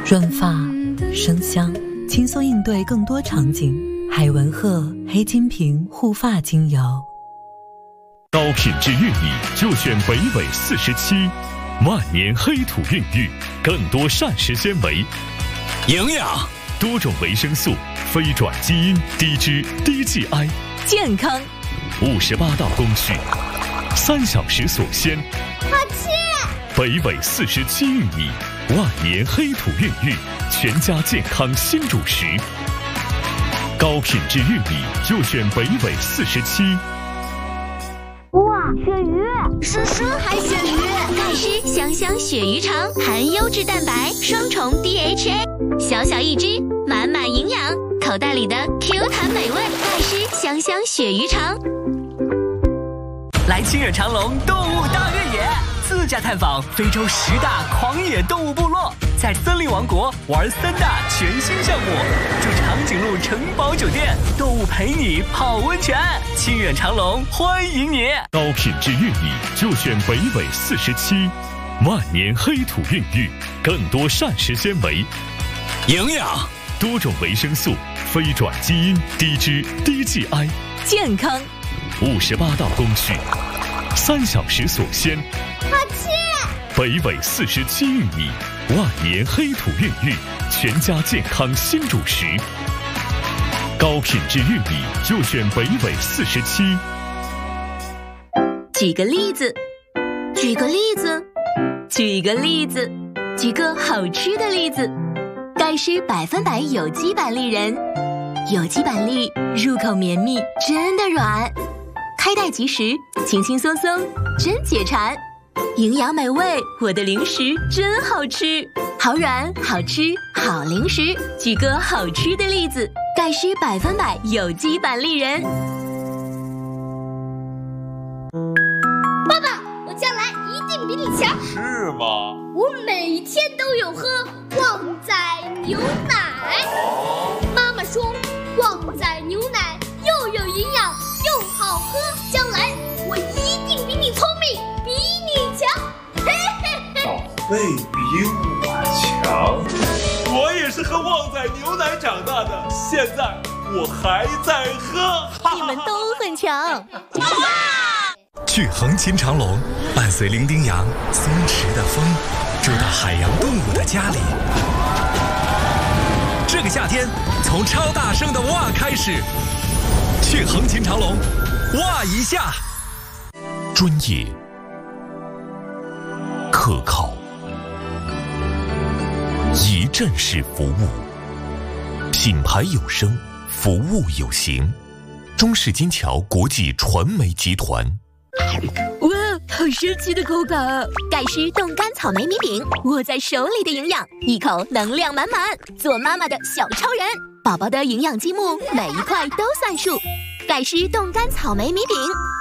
润发、生香，轻松应对更多场景。海文赫黑金瓶护发精油， 高品质玉米就选北纬47，万年黑土孕育，更多膳食纤维， 营养， 多种维生素，非转基因，低脂低 GI， 健康 ，58道工序，3小时锁鲜， 好吃。 北纬47玉米，万年黑土孕育，全家健康新主食。高品质玉米就选北纬47。 哇，鳕鱼，是还鳕鱼。 钙湿香香鳕鱼肠，含优质蛋白，双重 DHA， 小小一只，满满营养，口袋里的 Q 弹美味。钙湿香香鳕鱼肠。 来清远长隆动物大越野，自驾探访非洲10大狂野动物部落，在森林王国玩3大全新项目，住长颈鹿城堡酒店，动物陪你泡温泉。清远长隆欢迎你！ 高品质玉米就选北纬47，万年黑土孕育，更多膳食纤维， 营养， 多种维生素，非转基因，低脂低 GI， 健康 ，58道工序，3小时锁鲜， 好吃。 北纬47玉米，万年黑土孕育，全家健康新主食。高品质玉米就选北纬47。 举个例子，举个例子，举个例子，举个好吃的例子。钙湿100%有机板栗仁，有机板栗入口绵密，真的软，开袋即食，轻轻松松，真解馋。营养美味，我的零食真好吃，好软好吃好零食。举个好吃的例子，钙湿100%有机板栗仁。 爸爸，我将来一定比你强。 是吗？ 我每天都有喝旺仔牛奶。妈妈说，旺仔牛奶又有营养又好喝，将来我一定比你聪明，比你强。嘿嘿嘿。 宝贝比我强。我也是喝旺仔牛奶长大的，现在我还在喝。 你们都很强。 去横琴长隆，伴随伶仃羊、松弛的风，住到海洋动物的家里。这个夏天，从超大声的哇开始，去横琴长隆，哇一下。 专业、可靠、一站式服务，品牌有声，服务有型。中式金桥国际传媒集团。 哇，好神奇的口感！钙湿冻干草莓米饼，握在手里的营养，一口能量满满。做妈妈的小超人，宝宝的营养积木，每一块都算数。钙湿冻干草莓米饼，